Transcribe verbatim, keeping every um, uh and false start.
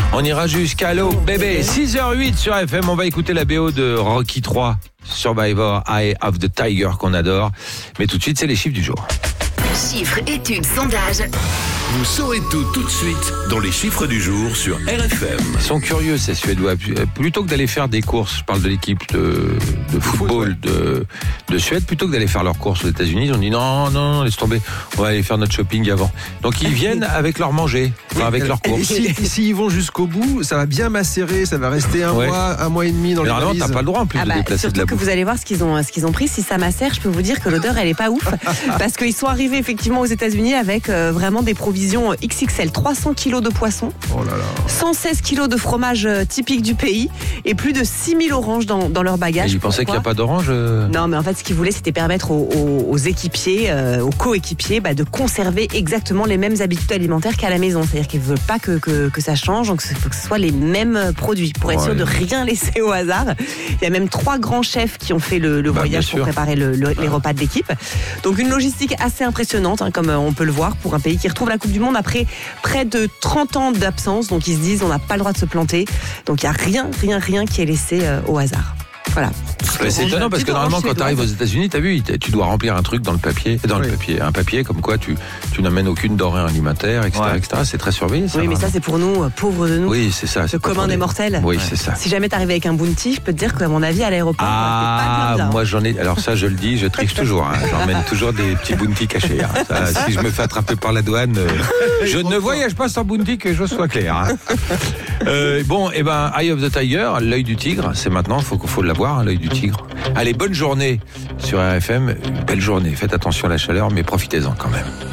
On ira jusqu'à l'eau, bébé. six heures huit sur F M, on va écouter la B O de Rocky trois, Survivor, Eye of the Tiger, qu'on adore. Mais tout de suite, c'est les chiffres du jour. Chiffres, études, sondages. Vous saurez tout tout de suite dans les chiffres du jour sur R F M. Ils sont curieux, ces Suédois. Plutôt que d'aller faire des courses, je parle de l'équipe de, de football de, de Suède, plutôt que d'aller faire leurs courses aux États-Unis, ils ont dit non, non, laisse tomber, on va aller faire notre shopping avant. Donc ils viennent avec leur manger, enfin avec leurs courses. S'ils si, si vont jusqu'au bout, ça va bien macérer, ça va rester un Ouais. mois, un mois et demi dans les Normalement, valises. t'as pas le droit en plus Ah de bah, déplacer surtout de la que bouffe. vous allez voir ce qu'ils ont, ce qu'ils ont pris. Si ça macère, je peux vous dire que l'odeur, elle est pas ouf. Parce qu'ils sont arrivés effectivement aux États-Unis avec euh, vraiment des provisions X X L. trois cents kilos de poissons, Oh là là. cent seize kilos de fromage euh, typique du pays et plus de six mille oranges dans, dans leur Et bagage. ils pensaient qu'il n'y a Pourquoi pas d'orange euh... Non, mais en fait, ce qu'ils voulaient, c'était permettre aux, aux, aux équipiers, euh, aux coéquipiers, bah, de conserver exactement les mêmes habitudes alimentaires qu'à la maison. C'est-à-dire qu'ils ne veulent pas que, que, que ça change, donc il faut que ce soit les mêmes produits pour être Ouais. sûr de rien laisser au hasard. Il y a même trois grands chefs qui ont fait le, le Bah, voyage bien pour sûr. préparer le, le, les repas de l'équipe. Donc une logistique assez impressionnante, hein, comme euh, on peut le voir, pour un pays qui retrouve la Coupe du Monde après près de trente ans d'absence. Donc ils se disent, on n'a pas le droit de se planter. Donc il n'y a rien, rien, rien qui est laissé euh, au hasard. Voilà. Mais c'est étonnant parce que normalement quand tu arrives aux États-Unis, t'as vu, tu dois remplir un truc dans le papier, dans le Oui. papier, un papier comme quoi tu, tu n'amènes aucune denrée alimentaire, et cetera, Ouais. et cetera. C'est très surveillé. Ça, Oui, mais vraiment. ça, c'est pour nous, euh, pauvres de nous. Oui, c'est ça. Le c'est pas commun pour des les- mortels. Oui, c'est ça. Si jamais t'arrives avec un bounty, je peux te dire qu'à mon avis, à l'aéroport, Ah, c'est pas bien bien. moi j'en ai. Alors ça, je le dis, je triche toujours. Hein. J'emmène toujours des petits bounty cachés. Hein. Ça, si je me fais attraper par la douane, euh, je ne voyage pas sans bounty, que je sois clair. Hein. Euh, bon, et ben, Eye of the Tiger, l'œil du tigre, c'est maintenant. Faut faut l'avoir, hein, l'œil du tigre. Allez, bonne journée sur R F M. Une belle journée. Faites attention à la chaleur, mais profitez-en quand même.